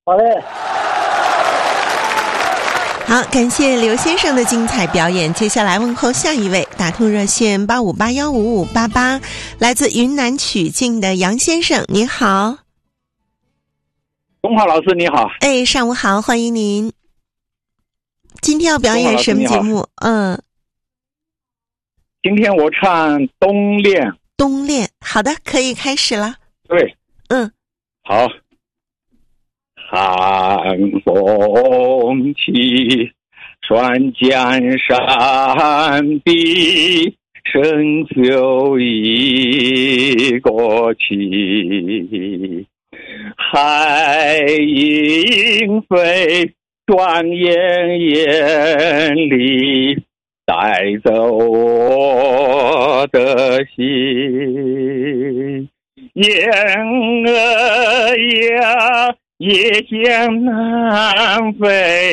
好嘞。 好，感谢刘先生的精彩表演。接下来问候下一位，打通热线85815588，来自云南曲靖的杨先生，你好。 钟浩老师你好。 哎，上午好，欢迎您。今天要表演什么节目？ 今天我唱冬恋。 冬恋，好的，可以开始了。 对。好。寒风起，霜降山壁，深秋已过期。海莺飞，转眼眼里，带走我的心。雁儿呀，也向南飞。